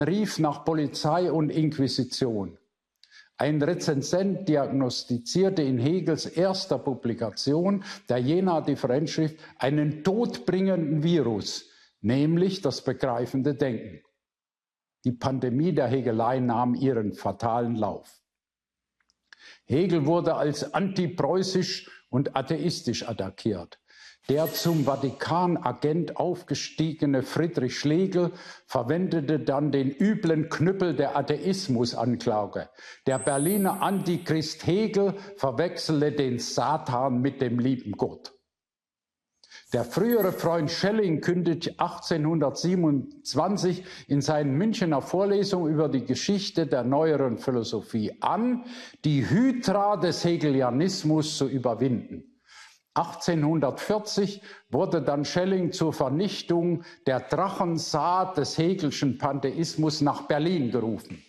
rief nach Polizei und Inquisition. Ein Rezensent diagnostizierte in Hegels erster Publikation der Jenaer Differenzschrift einen todbringenden Virus, nämlich das begreifende Denken. Die Pandemie der Hegelei nahm ihren fatalen Lauf. Hegel wurde als antipreußisch und atheistisch attackiert. Der zum Vatikan-Agent aufgestiegene Friedrich Schlegel verwendete dann den üblen Knüppel der Atheismusanklage. Der Berliner Antichrist Hegel verwechselte den Satan mit dem lieben Gott. Der frühere Freund Schelling kündigt 1827 in seinen Münchener Vorlesungen über die Geschichte der neueren Philosophie an, die Hydra des Hegelianismus zu überwinden. 1840 wurde dann Schelling zur Vernichtung der Drachensaat des Hegelschen Pantheismus nach Berlin gerufen.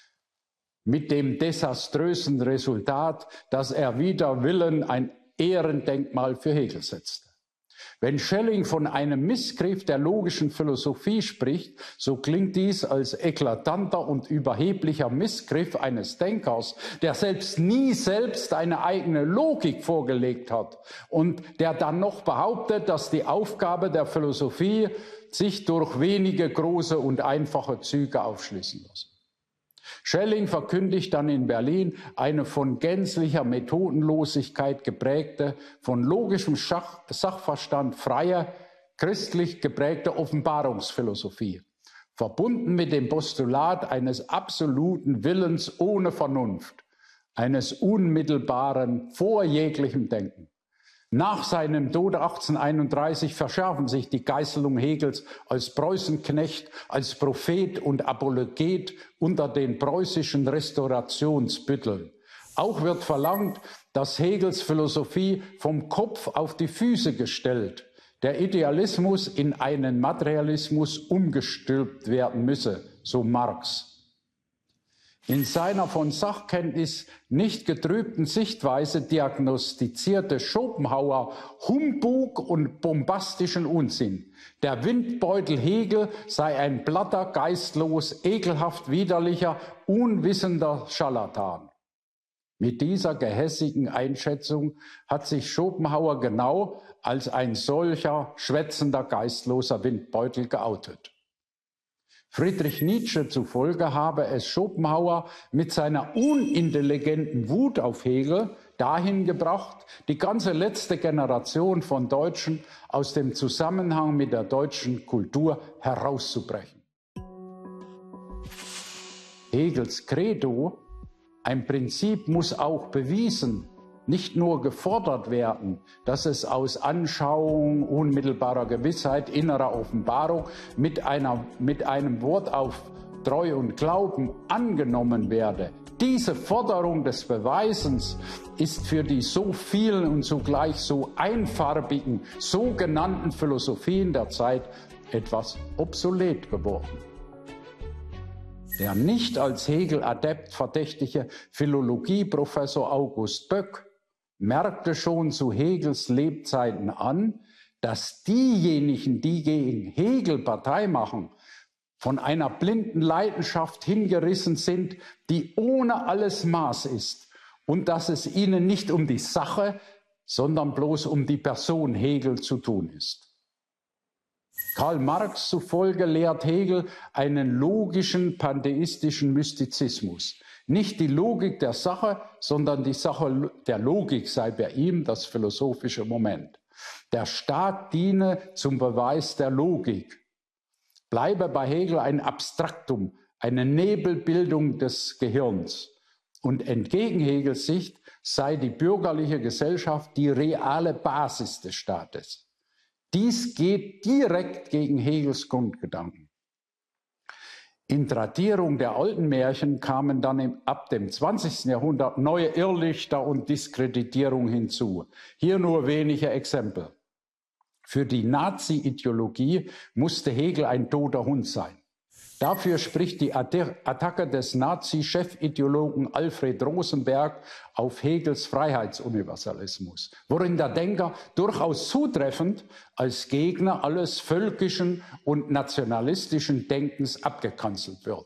Mit dem desaströsen Resultat, dass er wider Willen ein Ehrendenkmal für Hegel setzte. Wenn Schelling von einem Missgriff der logischen Philosophie spricht, so klingt dies als eklatanter und überheblicher Missgriff eines Denkers, der nie selbst eine eigene Logik vorgelegt hat und der dann noch behauptet, dass die Aufgabe der Philosophie sich durch wenige große und einfache Züge aufschließen lasse. Schelling verkündigt dann in Berlin eine von gänzlicher Methodenlosigkeit geprägte, von logischem Sachverstand freie, christlich geprägte Offenbarungsphilosophie, verbunden mit dem Postulat eines absoluten Willens ohne Vernunft, eines unmittelbaren, vor jeglichem Denken. Nach seinem Tod 1831 verschärfen sich die Geißelungen Hegels als Preußenknecht, als Prophet und Apologet unter den preußischen Restaurationsbütteln. Auch wird verlangt, dass Hegels Philosophie vom Kopf auf die Füße gestellt, der Idealismus in einen Materialismus umgestülpt werden müsse, so Marx. In seiner von Sachkenntnis nicht getrübten Sichtweise diagnostizierte Schopenhauer Humbug und bombastischen Unsinn. Der Windbeutel Hegel sei ein platter, geistlos, ekelhaft widerlicher, unwissender Scharlatan. Mit dieser gehässigen Einschätzung hat sich Schopenhauer genau als ein solcher schwätzender, geistloser Windbeutel geoutet. Friedrich Nietzsche zufolge habe es Schopenhauer mit seiner unintelligenten Wut auf Hegel dahin gebracht, die ganze letzte Generation von Deutschen aus dem Zusammenhang mit der deutschen Kultur herauszubrechen. Hegels Credo, ein Prinzip muss auch bewiesen, nicht nur gefordert werden, dass es aus Anschauung, unmittelbarer Gewissheit, innerer Offenbarung mit einem Wort auf Treu und Glauben angenommen werde. Diese Forderung des Beweisens ist für die so vielen und zugleich so einfarbigen sogenannten Philosophien der Zeit etwas obsolet geworden. Der nicht als Hegel-Adept verdächtige Philologieprofessor August Böck merkte schon zu Hegels Lebzeiten an, dass diejenigen, die gegen Hegel Partei machen, von einer blinden Leidenschaft hingerissen sind, die ohne alles Maß ist, und dass es ihnen nicht um die Sache, sondern bloß um die Person Hegel zu tun ist. Karl Marx zufolge lehrt Hegel einen logischen pantheistischen Mystizismus. Nicht die Logik der Sache, sondern die Sache der Logik sei bei ihm das philosophische Moment. Der Staat diene zum Beweis der Logik. Bleibe bei Hegel ein Abstraktum, eine Nebelbildung des Gehirns. Und entgegen Hegels Sicht sei die bürgerliche Gesellschaft die reale Basis des Staates. Dies geht direkt gegen Hegels Grundgedanken. In Tradierung der alten Märchen kamen dann ab dem 20. Jahrhundert neue Irrlichter und Diskreditierung hinzu. Hier nur wenige Exempel. Für die Nazi-Ideologie musste Hegel ein toter Hund sein. Dafür spricht die Attacke des Nazi-Chefideologen Alfred Rosenberg auf Hegels Freiheitsuniversalismus, worin der Denker durchaus zutreffend als Gegner alles völkischen und nationalistischen Denkens abgekanzelt wird.